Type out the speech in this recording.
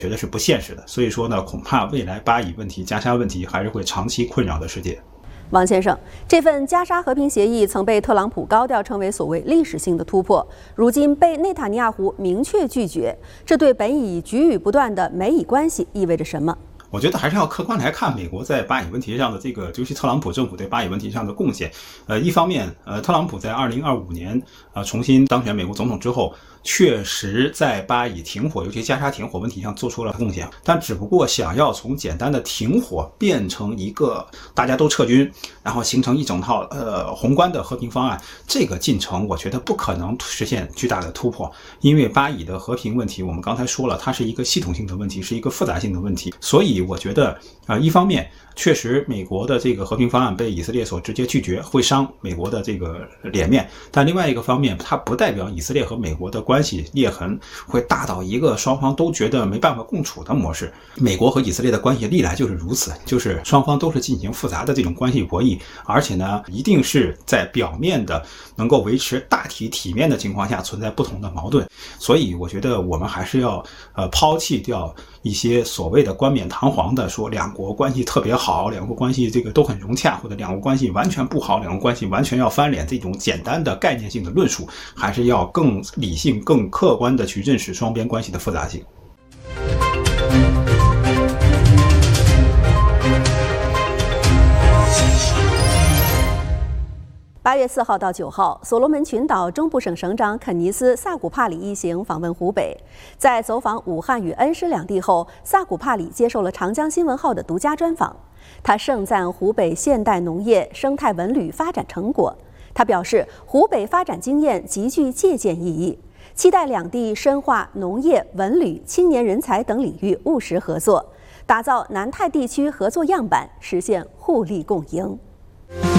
觉得是不现实的。所以说呢，恐怕未来巴以问题、加沙问题还是会长期困扰的世界。 王先生，这份加沙和平协议曾被特朗普高调称为所谓历史性的突破，如今被内塔尼亚胡明确拒绝，这对本已局域不断的美以关系意味着什么？ 我觉得还是要客观来看美国在巴以问题上的这个，尤其特朗普政府对巴以问题上的贡献。一方面，特朗普在2025年重新当选美国总统之后，确实在巴以停火，尤其加沙停火问题上做出了贡献。但只不过想要从简单的停火变成一个大家都撤军，然后形成一整套宏观的和平方案，这个进程我觉得不可能实现巨大的突破。因为巴以的和平问题，我们刚才说了，它是一个系统性的问题，是一个复杂性的问题，所以我觉得一方面确实美国的这个和平方案被以色列所直接拒绝，会伤美国的这个脸面，但另外一个方面，它不代表以色列和美国的关系裂痕会大到一个双方都觉得没办法共处的模式。美国和以色列的关系历来就是如此，就是双方都是进行复杂的这种关系博弈，而且呢，一定是在表面的能够维持大体体面的情况下存在不同的矛盾。所以我觉得我们还是要抛弃掉一些所谓的冠冕堂皇的说两国关系特别好，两国关系这个都很融洽，或者两国关系完全不好，两国关系完全要翻脸，这种简单的概念性的论述，还是要更理性更客观的去认识双边关系的复杂性。 8月4号到9号，所罗门群岛中部省省长肯尼斯·萨古帕里一行访问湖北。在走访武汉与恩施两地后，萨古帕里接受了长江新闻号的独家专访。他盛赞湖北现代农业、生态文旅发展成果。他表示，湖北发展经验极具借鉴意义，期待两地深化农业、文旅、青年人才等领域务实合作，打造南太地区合作样板，实现互利共赢。